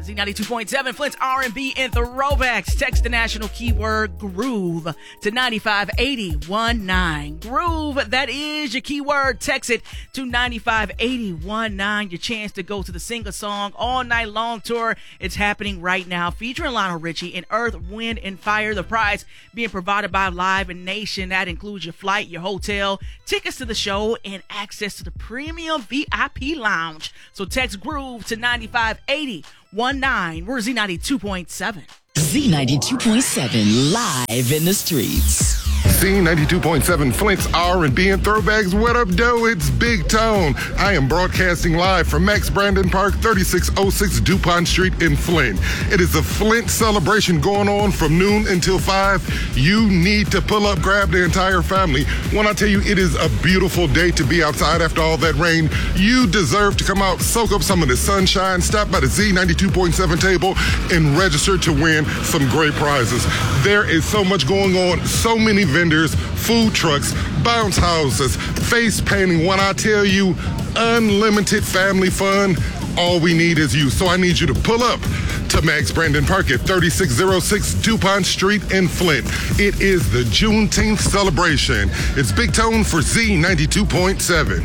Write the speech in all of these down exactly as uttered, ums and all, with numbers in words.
Z ninety-two point seven, Flint's R and B and throwbacks. Text the national keyword groove to nine five eight zero one nine. Groove, that is your keyword. Text it to nine five eight zero one nine. Your chance to go to the Sing a Song All Night Long tour. It's happening right now, featuring Lionel Richie and Earth, Wind, and Fire. The prize being provided by Live Nation. That includes your flight, your hotel, tickets to the show, and access to the premium V I P lounge. So text groove to nine five eight zero one nine. We're Z ninety-two point seven. Z ninety-two point seven, live in the streets. Z ninety-two point seven, Flint's R and B and throwbacks. What up, doe? It's Big Tone. I am broadcasting live from Max Brandon Park, thirty-six oh six DuPont Street in Flint. It is a Flint celebration going on from noon until five. You need to pull up, grab the entire family. When I tell you it is a beautiful day to be outside after all that rain, you deserve to come out, soak up some of the sunshine, stop by the Z ninety-two point seven table, and register to win some great prizes. There is so much going on, so many vendors, food trucks, bounce houses, face painting. When I tell you unlimited family fun, all we need is you. So I need you to pull up to Max Brandon Park at thirty-six oh six DuPont Street in Flint. It is the Juneteenth celebration. It's Big Tone for Z ninety-two point seven.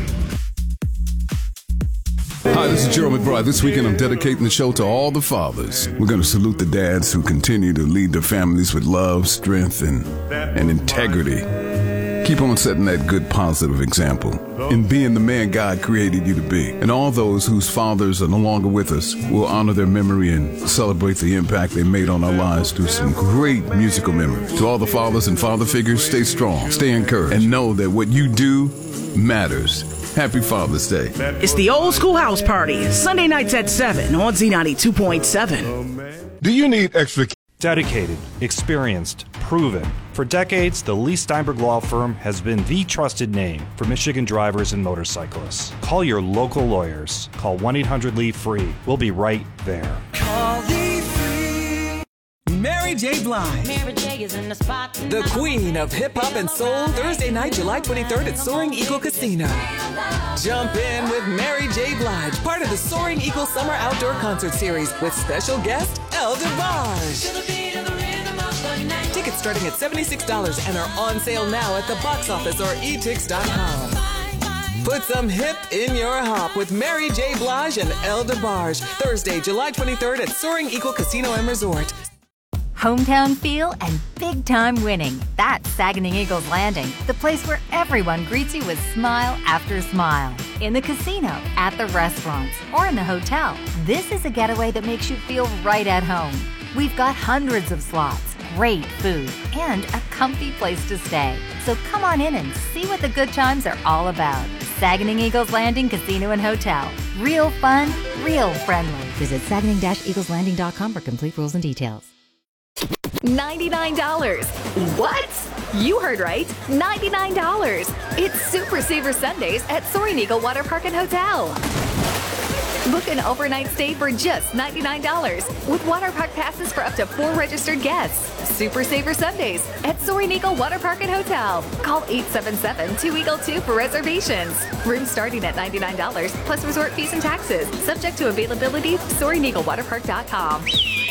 Hi, this is Gerald McBride. This weekend I'm dedicating the show to all the fathers. We're going to salute the dads who continue to lead their families with love, strength, and, and integrity. Keep on setting that good, positive example in being the man God created you to be. And all those whose fathers are no longer with us will honor their memory and celebrate the impact they made on our lives through some great musical memories. To all the fathers and father figures, stay strong, stay encouraged, and know that what you do matters. Happy Father's Day. It's the Old School House Party, Sunday nights at seven on Z ninety-two point seven. Do you need extra? Dedicated, experienced, proven. For decades, the Lee Steinberg Law Firm has been the trusted name for Michigan drivers and motorcyclists. Call your local lawyers. Call one eight hundred Lee free. We'll be right there. Call Lee free. Mary J. Blige. Mary J. is in the spot tonight. The queen of hip-hop and soul, Thursday night, July twenty-third at Soaring Eagle Casino. Jump in with Mary J. Blige, part of the Soaring Eagle Summer Outdoor Concert Series with special guest El DeBarge. Tickets starting at seventy-six dollars and are on sale now at the box office or e tix dot com. Put some hip in your hop with Mary J. Blige and El DeBarge. Thursday, July twenty-third at Soaring Eagle Casino and Resort. Hometown feel and big-time winning. That's Saginaw Eagles Landing, the place where everyone greets you with smile after smile. In the casino, at the restaurants, or in the hotel, this is a getaway that makes you feel right at home. We've got hundreds of slots, great food, and a comfy place to stay. So come on in and see what the good times are all about. Saginaw Eagles Landing Casino and Hotel. Real fun, real friendly. Visit Saginaw Eagles Landing dot com for complete rules and details. ninety-nine dollars. What? You heard right. ninety-nine dollars. It's Super Saver Sundays at Soaring Eagle Water Park and Hotel. Book an overnight stay for just ninety-nine dollars with water park passes for up to four registered guests. Super Saver Sundays at Soaring Eagle Water Park and Hotel. Call eight seven seven, two Eagle two for reservations. Rooms starting at ninety-nine dollars plus resort fees and taxes. Subject to availability. Soaring Eagle Water Park dot com.